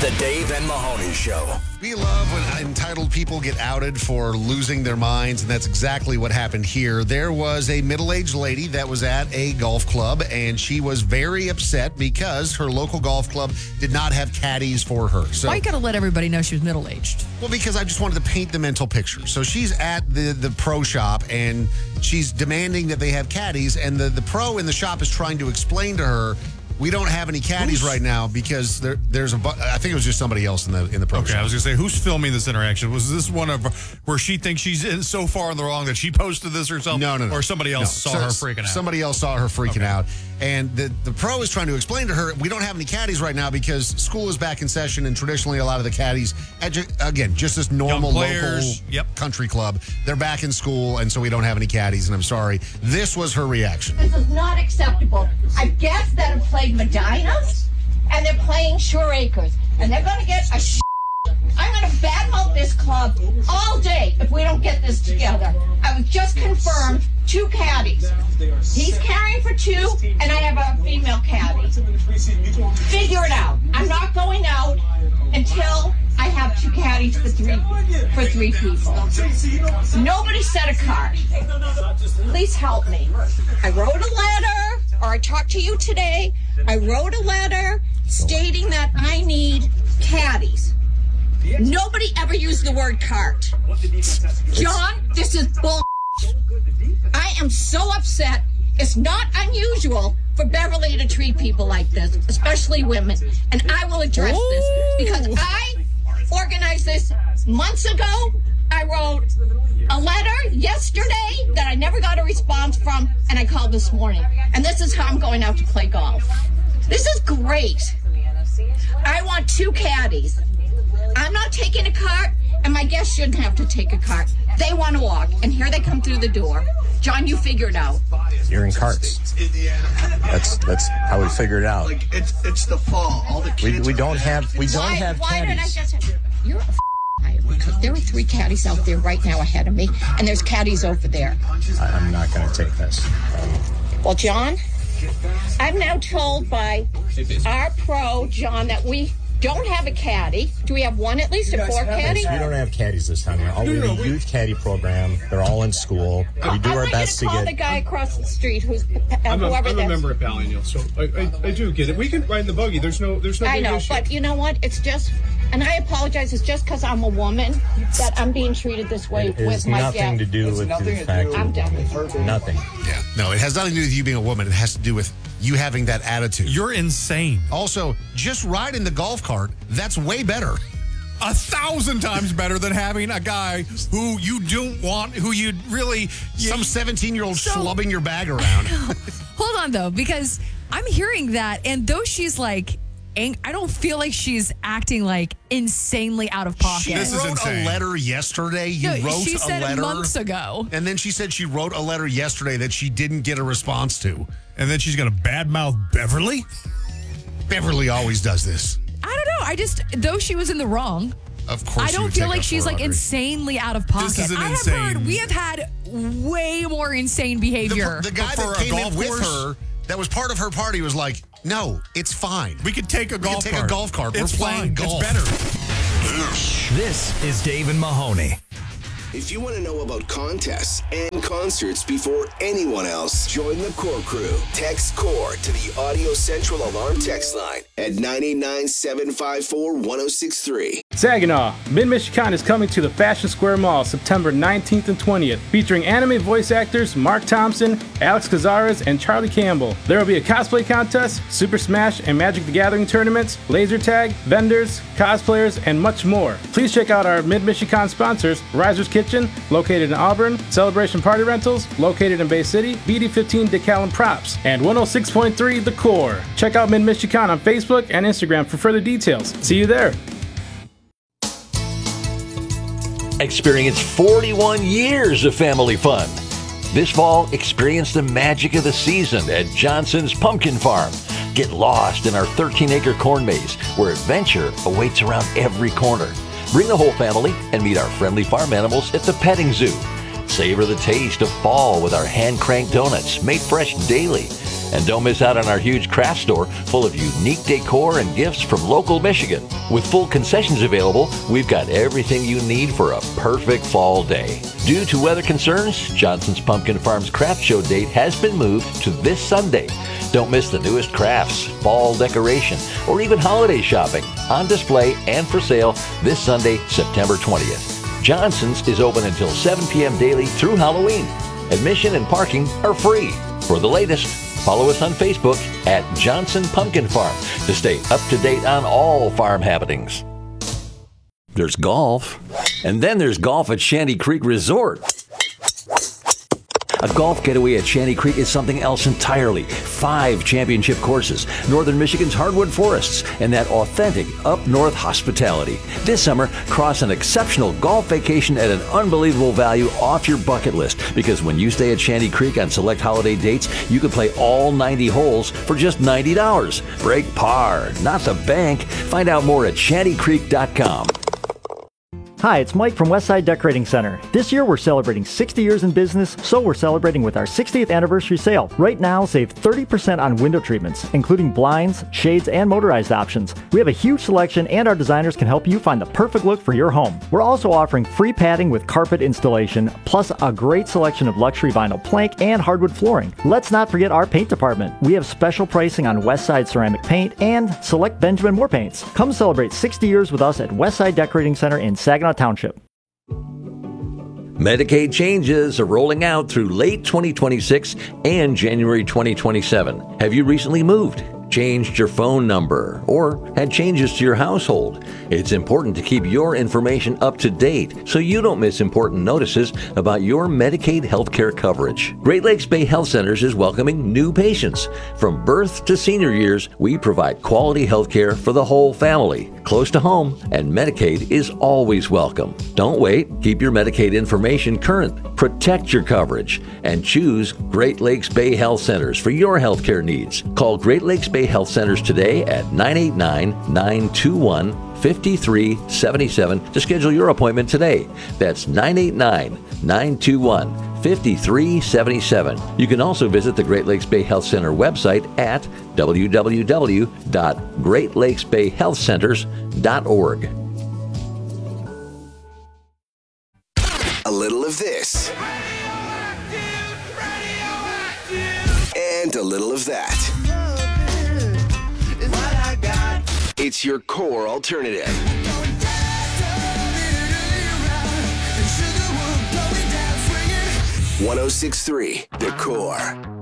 The Dave and Mahoney Show. We love when entitled people get outed for losing their minds, and that's exactly what happened here. There was a middle-aged lady that was at a golf club, and she was very upset because her local golf club did not have caddies for her. So, why you gotta let everybody know she was middle-aged? Well, because I just wanted to paint the mental picture. So she's at the pro shop, and she's demanding that they have caddies, and the pro in the shop is trying to explain to her, we don't have any caddies right now because there's I think it was just somebody else in the pro shop. I was going to say, who's filming this interaction? Was this one of where she thinks she's so far in the wrong that she posted this herself? No. Or somebody else saw her freaking out? Somebody else saw her freaking out. And the pro is trying to explain to her, we don't have any caddies right now because school is back in session, and traditionally a lot of the caddies, again, just this normal local country club, they're back in school, and so we don't have any caddies, and I'm sorry. This was her reaction. This is not acceptable. I guess that have played Medina, and they're playing Shore Acres, and they're going to get a I'm going to badmouth this club all day if we don't get this together. I was just confirmed 2 caddies. He's carrying for 2, and I have a female caddy. Figure it out. I'm not going out until I have 2 caddies for three people. Nobody set a card. Please help me. I wrote a letter, or I talked to you today. I wrote a letter stating that I need caddies. Nobody ever used the word cart. John, this is bull. I am so upset. It's not unusual for Beverly to treat people like this, especially women. And I will address this because I organized this months ago. I wrote a letter yesterday that I never got a response from, and I called this morning. And this is how I'm going out to play golf. This is great. I want 2 caddies. I'm not taking a cart, and my guests shouldn't have to take a cart. They want to walk, and here they come through the door. John, you figure it out. You're in carts. That's how we figure it out. Like it's the fall. All the kids. We don't have caddies. Why did I just? You're a liar because there are 3 caddies out there right now ahead of me, and there's caddies over there. I'm not going to take this. Well, John, I'm now told by our pro, John, that we don't have a caddy. Do we have one at least, or 4 caddies? We don't have caddies this time. We have a youth caddy program. They're all in school. We do our best to get. Call the guy across the street who's I'm whoever. I'm a member of Pallion, so I do get it. We can ride in the buggy. There's no I big know, issue. but you know what? It's just, and I apologize. It's just because I'm a woman that I'm being treated this way with my guests. Nothing to do with the fact. I'm done. Nothing. Yeah. No, it has nothing to do with you being a woman. It has to do with you having that attitude. You're insane. Also, just ride in the golf cart. That's way better. 1,000 times better than having a guy who you don't want, who you'd really... Some 17-year-old slubbing your bag around. Hold on, though, because I'm hearing that, and though she's like... I don't feel like she's acting like insanely out of pocket. She wrote a letter yesterday. She said it months ago. And then she said she wrote a letter yesterday that she didn't get a response to. And then she's going to badmouth Beverly? Beverly always does this. I don't know. Though she was in the wrong, of course, I don't feel like she's like insanely out of pocket. This is we have had way more insane behavior. The guy that came in with her, that was part of her party, was like, no, it's fine. We could take a golf cart. Take a golf cart. It's We're playing golf. It's better. This is Dave and Mahoney. If you want to know about contests and concerts before anyone else, join the Core Crew. Text CORE to the Audio Central Alarm text line at 989-754-1063. Saginaw, Mid-Michigan is coming to the Fashion Square Mall September 19th and 20th, featuring anime voice actors Mark Thompson, Alex Cazares, and Charlie Campbell. There will be a cosplay contest, Super Smash and Magic the Gathering tournaments, laser tag, vendors, cosplayers, and much more. Please check out our Mid-Michigan sponsors, Riser's Kitchen, located in Auburn, Celebration Party Rentals, located in Bay City, BD15 Decal and Props, and 106.3 The Core. Check out Mid-Michigan on Facebook and Instagram for further details. See you there. Experience 41 years of family fun. This fall, experience the magic of the season at Johnson's Pumpkin Farm. Get lost in our 13-acre corn maze, where adventure awaits around every corner. Bring the whole family and meet our friendly farm animals at the petting zoo. Savor the taste of fall with our hand-cranked donuts made fresh daily. And don't miss out on our huge craft store full of unique decor and gifts from local Michigan. With full concessions available, we've got everything you need for a perfect fall day. Due to weather concerns, Johnson's Pumpkin Farm's craft show date has been moved to this Sunday. Don't miss the newest crafts, fall decoration, or even holiday shopping on display and for sale this Sunday, September 20th. Johnson's is open until 7 p.m. daily through Halloween. Admission and parking are free. For the latest, follow us on Facebook at Johnson Pumpkin Farm to stay up to date on all farm happenings. There's golf, and then there's golf at Shanty Creek Resort. A golf getaway at Shanty Creek is something else entirely. 5 championship courses, northern Michigan's hardwood forests, and that authentic up-north hospitality. This summer, cross an exceptional golf vacation at an unbelievable value off your bucket list, because when you stay at Shanty Creek on select holiday dates, you can play all 90 holes for just $90. Break par, not the bank. Find out more at shantycreek.com. Hi, it's Mike from Westside Decorating Center. This year we're celebrating 60 years in business, so we're celebrating with our 60th anniversary sale. Right now, save 30% on window treatments, including blinds, shades, and motorized options. We have a huge selection, and our designers can help you find the perfect look for your home. We're also offering free padding with carpet installation, plus a great selection of luxury vinyl plank and hardwood flooring. Let's not forget our paint department. We have special pricing on Westside ceramic paint and select Benjamin Moore paints. Come celebrate 60 years with us at Westside Decorating Center in Saginaw Township. Medicaid changes are rolling out through late 2026 and January 2027. Have you recently moved, changed your phone number, or had changes to your household? It's important to keep your information up to date so you don't miss important notices about your Medicaid healthcare coverage. Great Lakes Bay Health Centers is welcoming new patients. From birth to senior years, we provide quality healthcare for the whole family, close to home, and Medicaid is always welcome. Don't wait. Keep your Medicaid information current. Protect your coverage and choose Great Lakes Bay Health Centers for your healthcare needs. Call Great Lakes Bay Health Centers today at 989-921-5377 to schedule your appointment today. That's 989-921-5377. You can also visit the Great Lakes Bay Health Center website at www.greatlakesbayhealthcenters.org. A little of this. And a little of that. It's your core alternative. 106.3 The Core.